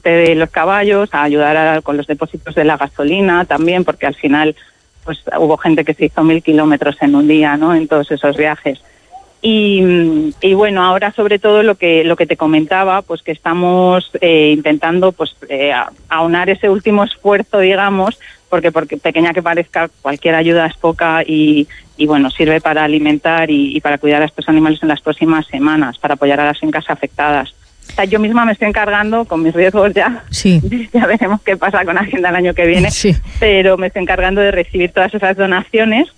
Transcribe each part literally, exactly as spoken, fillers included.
transporte de los caballos, a ayudar a, con los depósitos de la gasolina también, porque al final pues hubo gente que se hizo mil kilómetros en un día, ¿no? En todos esos viajes. Y, y bueno, ahora sobre todo lo que lo que te comentaba, pues que estamos eh, intentando pues eh, aunar ese último esfuerzo, digamos, porque porque pequeña que parezca, cualquier ayuda es poca y, y bueno, sirve para alimentar y, y para cuidar a estos animales en las próximas semanas, para apoyar a las fincas afectadas. O sea, yo misma me estoy encargando, con mis riesgos ya, sí. ya veremos qué pasa con Hacienda el año que viene, sí. pero me estoy encargando de recibir todas esas donaciones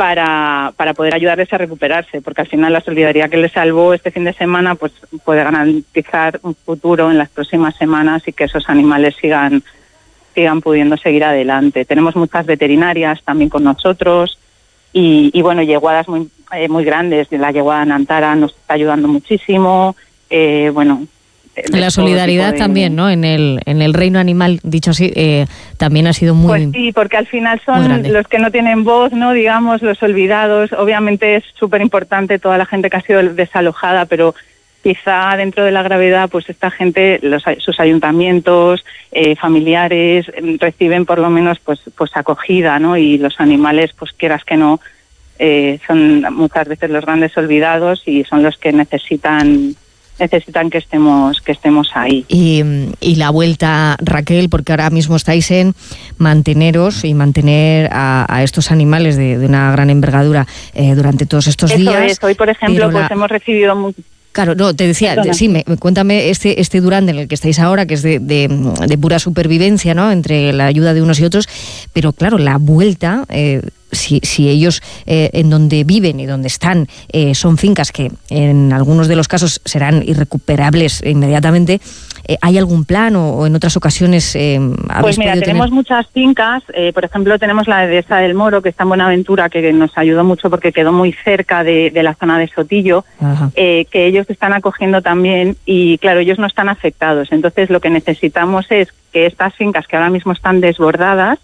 para para poder ayudarles a recuperarse, porque al final la solidaridad que les salvó este fin de semana pues puede garantizar un futuro en las próximas semanas y que esos animales sigan sigan pudiendo seguir adelante. Tenemos muchas veterinarias también con nosotros y, y bueno, yeguadas muy eh, muy grandes. La yeguada Nantara nos está ayudando muchísimo. Eh, bueno, la solidaridad de... también, ¿no? En el en el reino animal, dicho así, eh, también ha sido muy... Pues sí, porque al final son los que no tienen voz, ¿no? Digamos, los olvidados. Obviamente es súper importante toda la gente que ha sido desalojada, pero quizá dentro de la gravedad, pues esta gente, los, sus ayuntamientos, eh, familiares, reciben por lo menos pues pues acogida, ¿no? Y los animales, pues quieras que no, eh, son muchas veces los grandes olvidados y son los que necesitan... necesitan que estemos que estemos ahí. Y, y la vuelta, Raquel, porque ahora mismo estáis en manteneros y mantener a, a estos animales de, de una gran envergadura eh, durante todos estos Eso días. Es. Hoy, por ejemplo, pues la... hemos recibido... Muy... Claro, no, te decía, Perdona. sí, me, cuéntame este este Durande en el que estáis ahora, que es de, de, de pura supervivencia, ¿no? Entre la ayuda de unos y otros, pero claro, la vuelta... Eh, Si, si ellos eh, en donde viven y donde están eh, son fincas que en algunos de los casos serán irrecuperables inmediatamente, eh, ¿hay algún plan o, o en otras ocasiones eh, habéis Pues mira, podido tenemos tener... muchas fincas, eh, por ejemplo tenemos la de Dehesa del Moro, que está en Buenaventura, que nos ayudó mucho porque quedó muy cerca de, de la zona de Sotillo, eh, que ellos están acogiendo también y claro, ellos no están afectados. Entonces lo que necesitamos es que estas fincas que ahora mismo están desbordadas,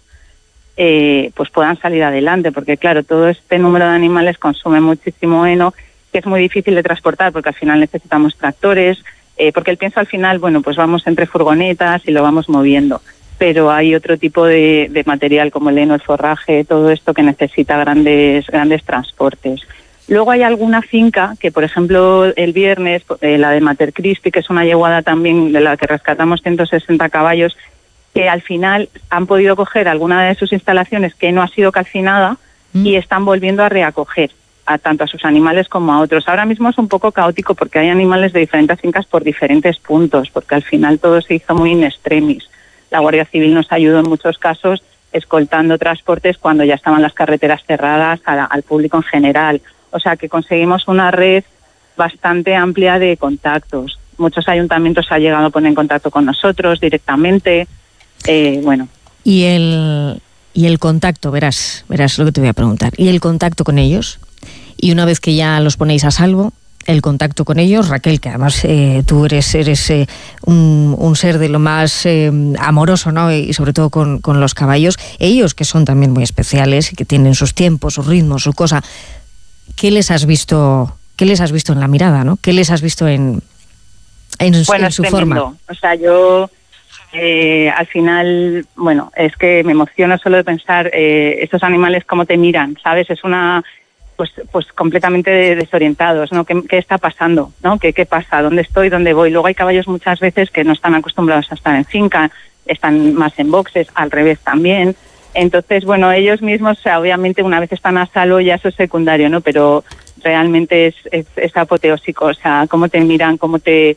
Eh, pues puedan salir adelante, porque claro, todo este número de animales consume muchísimo heno, que es muy difícil de transportar, porque al final necesitamos tractores, eh, porque el pienso al final, bueno, pues vamos entre furgonetas y lo vamos moviendo, pero hay otro tipo de, de material como el heno, el forraje, todo esto que necesita grandes, grandes transportes. Luego hay alguna finca que, por ejemplo, el viernes, eh, la de Mater Christi, que es una yeguada también de la que rescatamos ciento sesenta caballos, que al final han podido coger alguna de sus instalaciones que no ha sido calcinada mm. y están volviendo a reacoger a tanto a sus animales como a otros. Ahora mismo es un poco caótico porque hay animales de diferentes fincas por diferentes puntos, porque al final todo se hizo muy in extremis. La Guardia Civil nos ayudó en muchos casos escoltando transportes cuando ya estaban las carreteras cerradas a, al público en general. O sea que conseguimos una red bastante amplia de contactos. Muchos ayuntamientos han llegado a poner en contacto con nosotros directamente. Eh, bueno. Y el y el contacto, verás, verás lo que te voy a preguntar. Y el contacto con ellos, y una vez que ya los ponéis a salvo, el contacto con ellos, Raquel, que además eh, tú eres eres eh, un, un ser de lo más eh, amoroso, ¿no? Y sobre todo con, con los caballos, ellos que son también muy especiales y que tienen sus tiempos, sus ritmos, su cosa. ¿Qué les has visto? ¿Qué les has visto en la mirada, no? ¿Qué les has visto en en, bueno, en su es forma? O sea, yo Eh, al final, bueno, es que me emociono solo de pensar eh, estos animales cómo te miran, ¿sabes? Es una, pues pues completamente desorientados, ¿no? ¿Qué, qué está pasando, no? ¿Qué, ¿Qué pasa? ¿Dónde estoy? ¿Dónde voy? Luego hay caballos muchas veces que no están acostumbrados a estar en finca, están más en boxes, al revés también. Entonces, bueno, ellos mismos, o sea, obviamente una vez están a salvo ya eso es secundario, ¿no? Pero realmente es, es, es apoteósico, o sea, cómo te miran, cómo te...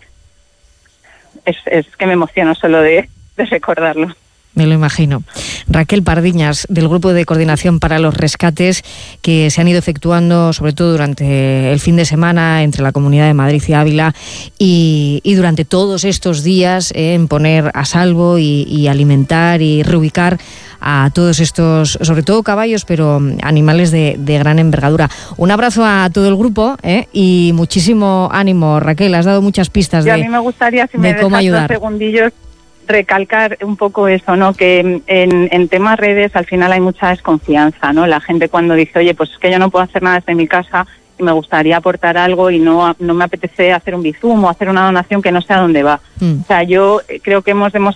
Es, es que me emociono solo de, de recordarlo. Me lo imagino. Raquel Pardiñas, del Grupo de Coordinación para los Rescates, que se han ido efectuando, sobre todo durante el fin de semana, entre la Comunidad de Madrid y Ávila, y, y durante todos estos días, eh, en poner a salvo y, y alimentar y reubicar a todos estos, sobre todo caballos, pero animales de, de gran envergadura. Un abrazo a todo el grupo, ¿eh? Y muchísimo ánimo, Raquel. Has dado muchas pistas de, a mí me gustaría, si me de cómo dejas ayudar. Dos segundillos, recalcar un poco eso, ¿no? Que en, en temas redes al final hay mucha desconfianza, ¿no? La gente cuando dice, oye, pues es que yo no puedo hacer nada desde mi casa y me gustaría aportar algo y no no me apetece hacer un bizum o hacer una donación que no sé a dónde va. Mm. O sea, yo creo que hemos demostrado